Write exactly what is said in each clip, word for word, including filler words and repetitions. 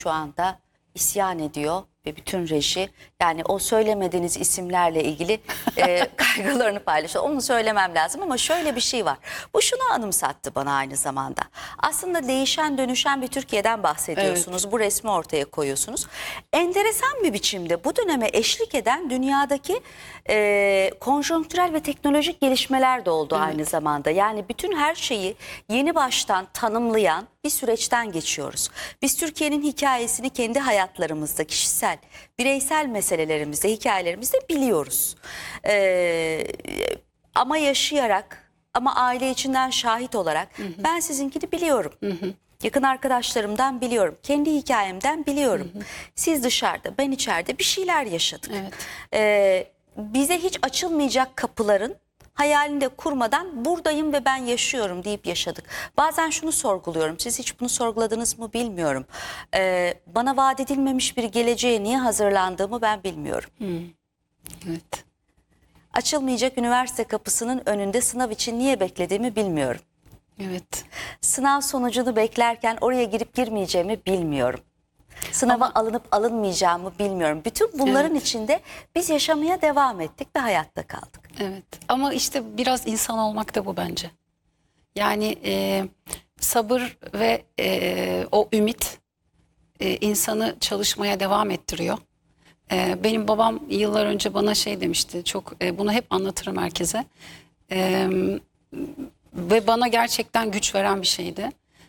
şu anda isyan ediyor ve bütün reji, yani o söylemediğiniz isimlerle ilgili e, kaygılarını paylaşıyor. Onu söylemem lazım ama şöyle bir şey var. Bu şunu anımsattı bana aynı zamanda. Aslında değişen dönüşen bir Türkiye'den bahsediyorsunuz. Evet. Bu resmi ortaya koyuyorsunuz. Enteresan bir biçimde bu döneme eşlik eden dünyadaki e, konjonktürel ve teknolojik gelişmeler de oldu, evet, aynı zamanda. Yani bütün her şeyi yeni baştan tanımlayan bir süreçten geçiyoruz. Biz Türkiye'nin hikayesini kendi hayatlarımızda, kişisel, bireysel meselelerimizde, hikayelerimizde biliyoruz. Ee, ama yaşayarak, ama aile içinden şahit olarak, hı hı, ben sizinkini biliyorum. Hı hı. Yakın arkadaşlarımdan biliyorum. Kendi hikayemden biliyorum. Hı hı. Siz dışarıda, ben içeride bir şeyler yaşadık. Evet. Ee, bize hiç açılmayacak kapıların hayalini de kurmadan buradayım ve ben yaşıyorum deyip yaşadık. Bazen şunu sorguluyorum. Siz hiç bunu sorguladınız mı bilmiyorum. Ee, bana vaat edilmemiş bir geleceğe niye hazırlandığımı ben bilmiyorum. Hmm. Evet. Açılmayacak üniversite kapısının önünde sınav için niye beklediğimi bilmiyorum. Evet. Sınav sonucunu beklerken oraya girip girmeyeceğimi bilmiyorum. Sınava Ama, alınıp alınmayacağımı bilmiyorum. Bütün bunların, evet, içinde biz yaşamaya devam ettik ve hayatta kaldık. Evet. Ama işte biraz insan olmak da bu bence. Yani e, sabır ve e, o ümit e, insanı çalışmaya devam ettiriyor. E, benim babam yıllar önce bana şey demişti. Çok e, bunu hep anlatırım herkese. E, ve bana gerçekten güç veren bir şeydi.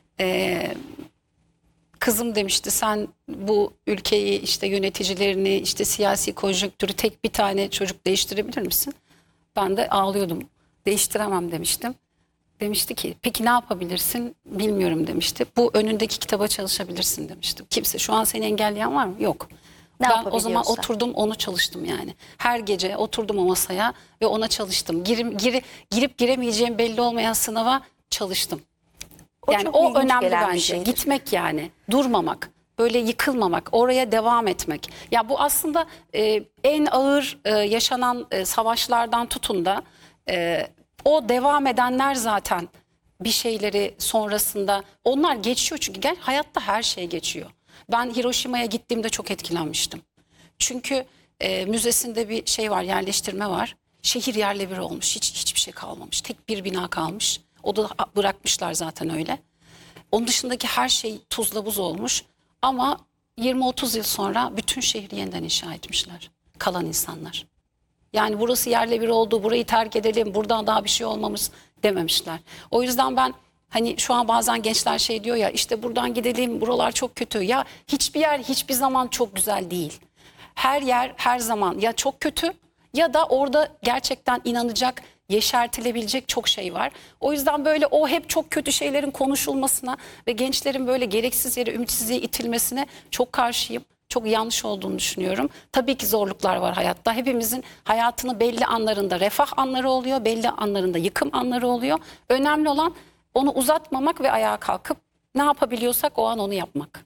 E, Kızım demişti, sen bu ülkeyi, işte yöneticilerini, işte siyasi konjonktürü tek bir tane çocuk değiştirebilir misin? Ben de ağlıyordum. Değiştiremem demiştim. Demişti ki peki ne yapabilirsin? Bilmiyorum demişti. Bu önündeki kitaba çalışabilirsin demiştim. Kimse, şu an seni engelleyen var mı? Yok. Ne ben o zaman oturdum, onu çalıştım yani. Her gece oturdum o masaya ve ona çalıştım. Girim, giri, girip giremeyeceğim belli olmayan sınava çalıştım. O yani o önemli bence. Gitmek yani. Durmamak. Böyle yıkılmamak. Oraya devam etmek. Ya bu aslında e, en ağır e, yaşanan e, savaşlardan tutun da e, o devam edenler zaten bir şeyleri sonrasında, onlar geçiyor çünkü gel, hayatta her şey geçiyor. Ben Hiroşima'ya gittiğimde çok etkilenmiştim. Çünkü e, müzesinde bir şey var, yerleştirme var. Şehir yerle bir olmuş. Hiç hiçbir şey kalmamış. Tek bir bina kalmış. O da bırakmışlar zaten öyle. Onun dışındaki her şey tuzla buz olmuş. Ama yirmi otuz yıl sonra bütün şehri yeniden inşa etmişler. Kalan insanlar. Yani burası yerle bir oldu, burayı terk edelim, buradan daha bir şey olmamız dememişler. O yüzden ben hani şu an bazen gençler şey diyor ya, işte buradan gidelim, buralar çok kötü. Ya hiçbir yer hiçbir zaman çok güzel değil. Her yer her zaman ya çok kötü ya da orada gerçekten inanacak, yeşertilebilecek çok şey var. O yüzden böyle o hep çok kötü şeylerin konuşulmasına ve gençlerin böyle gereksiz yere ümitsizliğe itilmesine çok karşıyım. Çok yanlış olduğunu düşünüyorum. Tabii ki zorluklar var hayatta. Hepimizin hayatının belli anlarında refah anları oluyor, belli anlarında yıkım anları oluyor. Önemli olan onu uzatmamak ve ayağa kalkıp ne yapabiliyorsak o an onu yapmak.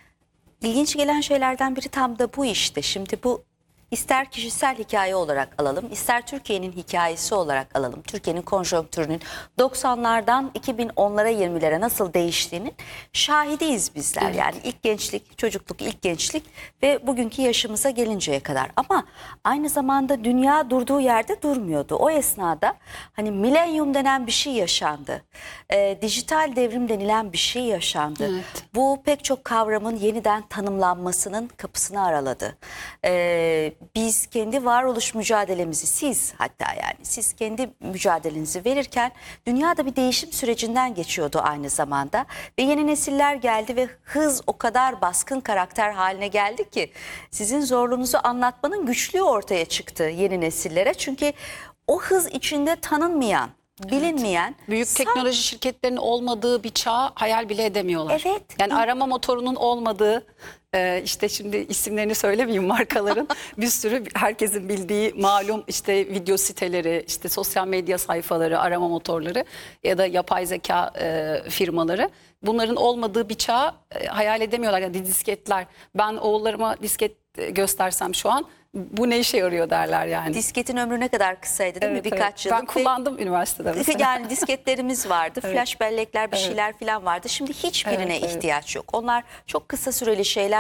İlginç gelen şeylerden biri tam da bu işte. Şimdi bu İster kişisel hikaye olarak alalım, ister Türkiye'nin hikayesi olarak alalım. Türkiye'nin konjonktürünün doksanlardan iki bin onlara yirmilere nasıl değiştiğinin şahidiyiz bizler. Evet. Yani ilk gençlik, çocukluk, ilk gençlik ve bugünkü yaşımıza gelinceye kadar. Ama aynı zamanda dünya durduğu yerde durmuyordu. O esnada hani milenyum denen bir şey yaşandı. E, dijital devrim denilen bir şey yaşandı. Evet. Bu pek çok kavramın yeniden tanımlanmasının kapısını araladı. E, Biz kendi varoluş mücadelemizi, siz hatta yani siz kendi mücadelenizi verirken dünyada bir değişim sürecinden geçiyordu aynı zamanda. Ve yeni nesiller geldi ve hız o kadar baskın karakter haline geldi ki sizin zorluğunuzu anlatmanın güçlüğü ortaya çıktı yeni nesillere. Çünkü o hız içinde tanınmayan, bilinmeyen, evet, büyük teknoloji şirketlerinin olmadığı bir çağ hayal bile edemiyorlar. Evet. Yani arama motorunun olmadığı, e, işte şimdi isimlerini söylemeyeyim markaların, bir sürü herkesin bildiği malum işte video siteleri, işte sosyal medya sayfaları, arama motorları ya da yapay zeka e, firmaları. Bunların olmadığı bir çağ e, hayal edemiyorlar. Yani disketler. Ben oğullarıma disket göstersem şu an, bu ne işe yarıyor derler yani. Disketin ömrü ne kadar kısaydı değil evet, mi? Birkaç evet. yıllık. Ben kullandım ve üniversitede mesela. Yani disketlerimiz vardı, evet. flash bellekler, bir şeyler evet. falan vardı. Şimdi hiçbirine evet, ihtiyaç evet. yok. Onlar çok kısa süreli şeyler.